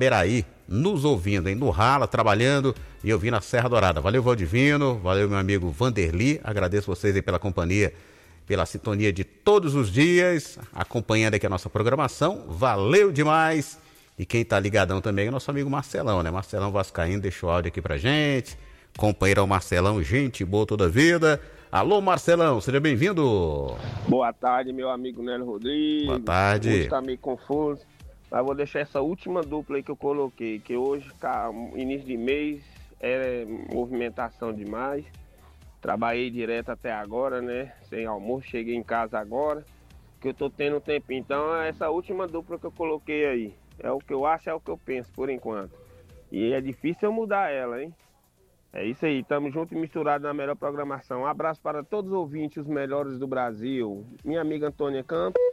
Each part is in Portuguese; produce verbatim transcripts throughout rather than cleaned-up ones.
Itaberaí, nos ouvindo, hein? No rala, trabalhando e ouvindo a Serra Dourada. Valeu, Valdivino, valeu, meu amigo Vanderli, agradeço vocês aí pela companhia, pela sintonia de todos os dias, acompanhando aqui a nossa programação, valeu demais. E quem tá ligadão também é o nosso amigo Marcelão, né? Marcelão Vascaíno deixou áudio aqui pra gente, companheiro ao Marcelão, gente boa toda a vida. Alô, Marcelão, seja bem-vindo. Boa tarde, meu amigo Nélio Rodrigues. Boa tarde. Hoje tá meio confuso, mas vou deixar essa última dupla aí que eu coloquei, que hoje, cara, início de mês, é movimentação demais. Trabalhei direto até agora, né? Sem almoço, cheguei em casa agora, que eu tô tendo um tempinho. Então, essa última dupla que eu coloquei aí, é o que eu acho, é o que eu penso, por enquanto. E é difícil eu mudar ela, hein? É isso aí, tamo junto e misturado na melhor programação. Um abraço para todos os ouvintes, os melhores do Brasil. Minha amiga Antônia Campos.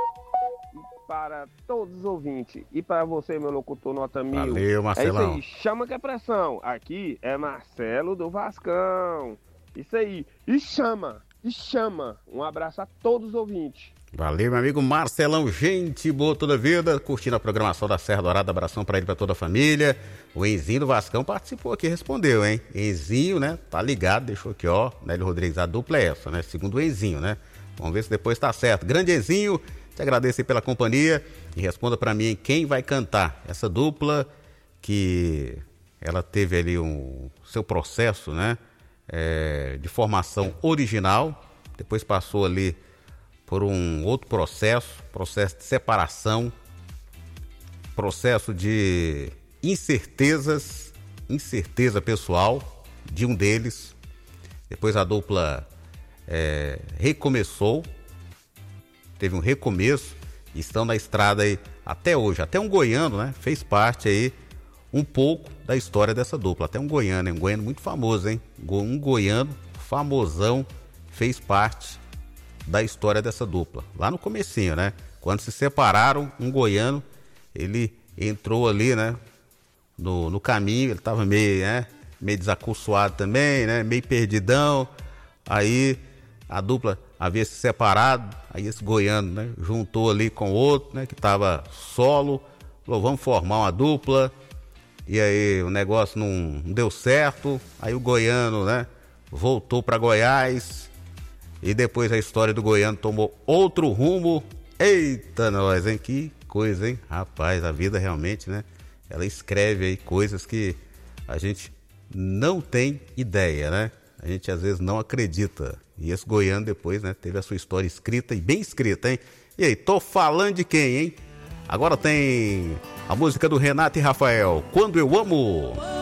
E para todos os ouvintes. E para você, meu locutor Nota Mil. Valeu, Marcelão. É isso aí, chama que é pressão. Aqui é Marcelo do Vascão. Isso aí, e chama, e chama. Um abraço a todos os ouvintes. Valeu, meu amigo Marcelão, gente boa toda a vida, curtindo a programação da Serra Dourada, abração pra ele, pra toda a família. O Enzinho do Vascão participou aqui, respondeu, hein? Enzinho, né, tá ligado, deixou aqui, ó, Nélio Rodrigues, a dupla é essa, né, segundo o Enzinho, né? Vamos ver se depois tá certo. Grande Enzinho, te agradeço aí pela companhia e responda pra mim quem vai cantar essa dupla, que ela teve ali um seu processo, né, é, de formação original, depois passou ali por um outro processo, processo de separação, processo de incertezas, incerteza pessoal de um deles. Depois a dupla é, recomeçou, teve um recomeço e estão na estrada aí até hoje. Até um goiano, né, fez parte aí um pouco da história dessa dupla. Até um goiano, hein? Um goiano muito famoso, hein? Um goiano famosão fez parte da história dessa dupla, lá no comecinho, né? Quando se separaram, um goiano, ele entrou ali, né? No, no caminho, ele tava meio, né? Meio desaculçoado também, né? Meio perdidão. Aí a dupla havia se separado, aí esse goiano, né? Juntou ali com outro, né? Que tava solo, falou, vamos formar uma dupla. E aí o negócio não, não deu certo. Aí o goiano, né? Voltou para Goiás. E depois a história do goiano tomou outro rumo. Eita, nós, hein? Que coisa, hein? Rapaz, a vida realmente, né? Ela escreve aí coisas que a gente não tem ideia, né? A gente às vezes não acredita. E esse goiano depois, né? Teve a sua história escrita e bem escrita, hein? E aí, tô falando de quem, hein? Agora tem a música do Renato e Rafael, Quando Eu Amo.